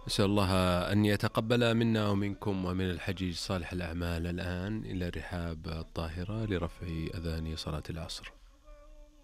أسأل الله أن يتقبل منا ومنكم ومن الحجيج صالح الأعمال. الآن إلى الرحاب الطاهرة لرفع أذان صلاة العصر.